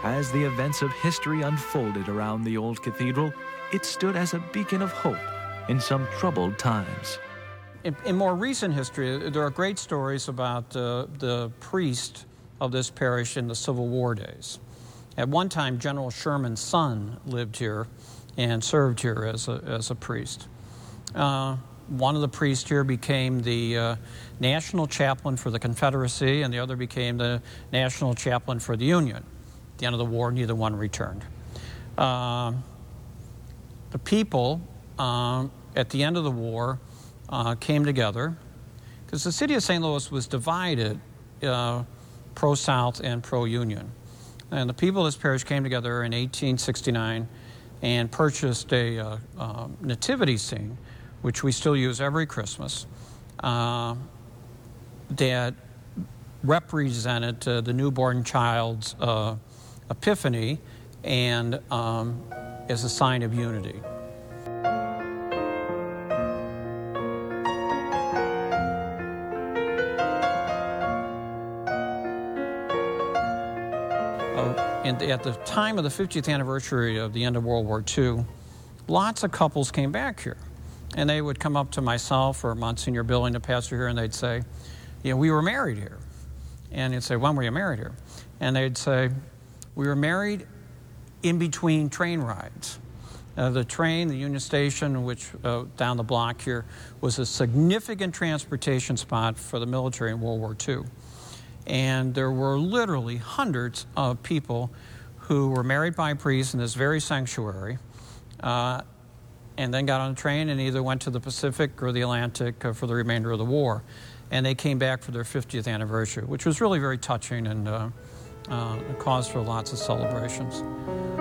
As the events of history unfolded around the old cathedral, it stood as a beacon of hope in some troubled times. In more recent history, there are great stories about the priest of this parish in the Civil War days. At one time, General Sherman's son lived here and served here as a priest. One of the priests here became the national chaplain for the Confederacy, and the other became the national chaplain for the Union. At the end of the war, neither one returned. The people, at the end of the war, came together because the city of St. Louis was divided pro-South and pro-Union. And the people of this parish came together in 1869 and purchased a nativity scene, which we still use every Christmas, that represented the newborn child's epiphany and as a sign of unity. And at the time of the 50th anniversary of the end of World War II, lots of couples came back here. And they would come up to myself or Monsignor Billing, the pastor here, and they'd say, we were married here. And you'd say, when were you married here? And they'd say, we were married in between train rides. The train, the Union Station, which down the block here, was a significant transportation spot for the military in World War II. And there were literally hundreds of people who were married by priests in this very sanctuary, and then got on a train and either went to the Pacific or the Atlantic for the remainder of the war. And they came back for their 50th anniversary, which was really very touching and a cause for lots of celebrations.